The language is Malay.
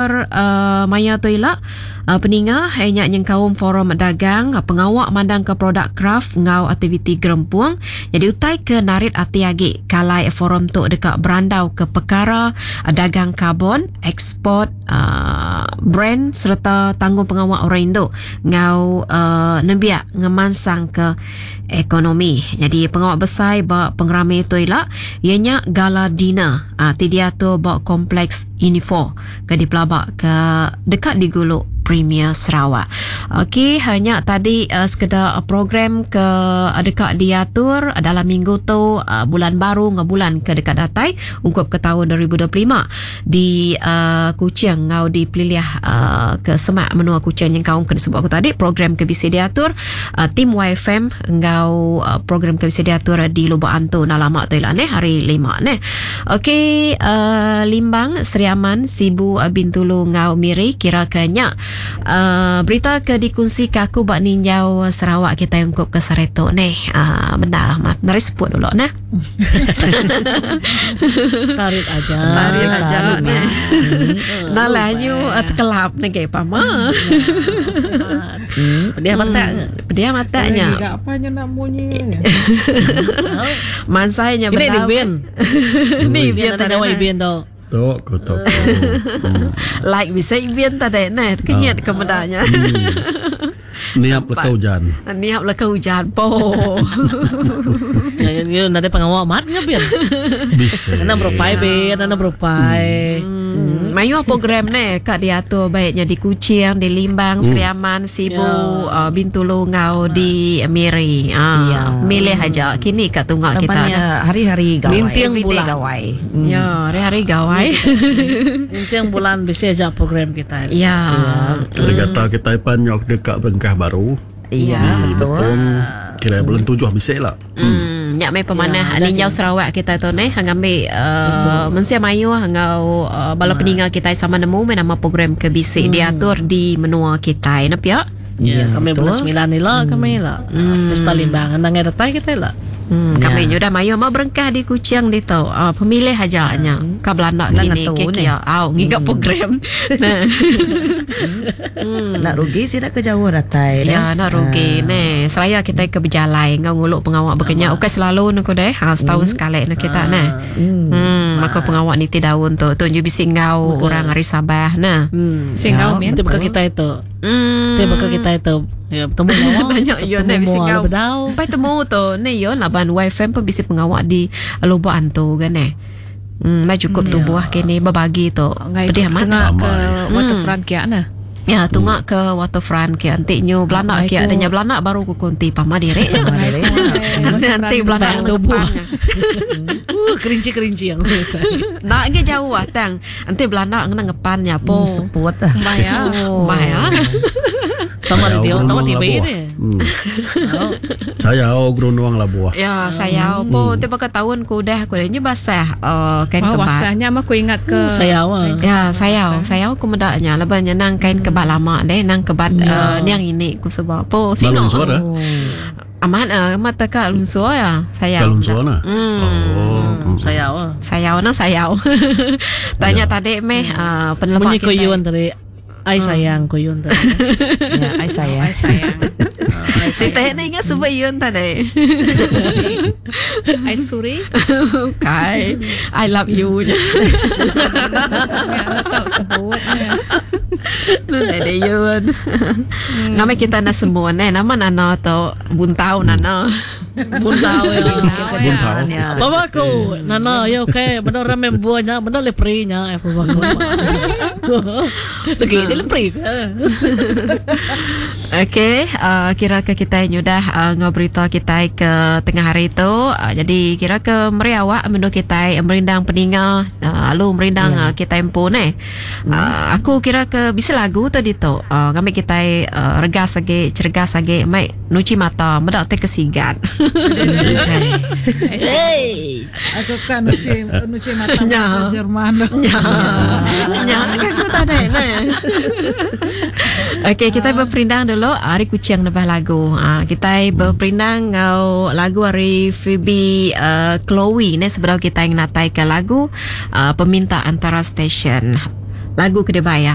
diatur maya tu ila peninga hanya yang kaum forum dagang pengawak mandang ke produk craft ngau aktiviti gerempuang jadi utai ke narit atiagi kalai forum tu dekat berandau ke perkara dagang karbon ekspor brand serta tanggung pengawak orang Indo ngau nembiak ngemansang ke ekonomi. Jadi pengawak besar ba pengrame tu ila ianya gala dinner ti dia tu ba kompleks Unifor ke di Pelabak ke dekat di Guluk Premier Sarawak. Okey, hanya tadi sekedar program ke dekat diatur dalam minggu tu bulan baru bulan ke dekat datai ungkup ke tahun 2025 di Kuching ngau di Peliliah ke Semak menua Kuching yang kaum kena sebut aku tadi program ke bisa diatur tim YFM ngau program ke bisa diatur di Lubuk Antu nalamak tu ilah hari 5 ne. Okey, Limbang Seriaman Sibu Bintulu ngau Miri kira kenya berita ke dikongsi ke aku bak ninjau Sarawak kita yang ke Sareto ni benda mat nari sebut dulu nah. Tarik aja nalanyu kelap negai pama pedia matanya enggak apanya nak bunyinya mansainya benar ni biar ada jawab biar tau Tok. Like bisa ibian tadi nah kenyat kemedanya. Niap leka hujan. Niap leka hujan po. Ya nanti pengawal mat nggak biar. Bisa. Nana berupai. Mayu program ni kak diatur baiknya di Kuching, di Limbang, Seriaman, Sibu, Bintulu ngau di Miri. Milih aja kini kat tunggak kita. Hari-hari gawai. Nintiang bulan gawai. Ya, hari-hari gawai. Nintiang bulan bisa aja program kita. Ya. Kata kita panyok dekat Bengkah Baru. Iya, betul. Kira bulan 7 bisa lah. Nyak mai pemanah ninjau Sarawak kita tu ni ngambil mensia mayu ngau bala peninggal kita sama nemu nama program ke bisik diatur di menua kita nap ya. Ya, kami bulan 9 ni lah kami lah. Pesta Limbang nang datai kita lah. Kami sudah mayu mau berengkah di Kuching di tu pemilih hajanya ka Belanda gini kekia ngigap program nah nak rugi sih nak kejauh datai ya nak rugi ne seraya kita ke berjalai ngau nguluk pengawak berkenya okey selalu nak deh setahun sekali nak kita nah maka pengawak ni ti daun tu tunjuk bising ngau orang hari Sabah nah singau tu bukan kita itu tu bukan kita itu ya bertemu lawan banyak yo ne bising ngau pai temu tu ne yo laban YFM pun bisa pengawak di Lubuk Antu kan nah cukup tu buah kini berbagi tu pedih amat tengah ke waterfront kia nah ya tunggak ke waterfront ke antiknya Belanda ke adanya Belanda baru ku konti pama direk nanti Belanda tubuh kerinci yang nak ke jauh tang nanti Belanda ngena ngepannya po support maya sama dia tahu tiba ini saya Grunuang Labuah ya saya po nanti pakai tahun ku dah basah kain kebak basahnya mah ku ingat ke saya ku medaknya lebannya nang kain kebak lama deh nang kebat yang ini ku sebab po sino suara amat mata kak lunsur ya saya lunsur nah saya tanya tadi meh penelapak kita kuyun tadi ai sayang kuyun tadi ya ai sayang si teh ni ingat sebab yun tadi ai suri kai I love you nya tahu sebutnya nana de yun ngame kita na semua nama nana to buntau nana buntau ya babaku nana yo okay benar ramai buahnya benar leprinya babaku lagi dia lepri okey kira ke kita sudah ngobrita kita ke tengah hari itu jadi kira ke meriawak menu kita merindang peninggal lalu merindang kita empu ni aku kira ke bisa lagu tadi tu kami kita regas lagi cergas lagi mai nuci mata medak te kesigat aku kan nuci mata bahasa Jerman nya aku tadi okey kita berperindang dulu hari Kuching nebah lagu kita berperindang ngau lagu hari Phoebe Chloe ni sebenarnya kita yang natai ke lagu peminta antara stesen lagu Kedebaya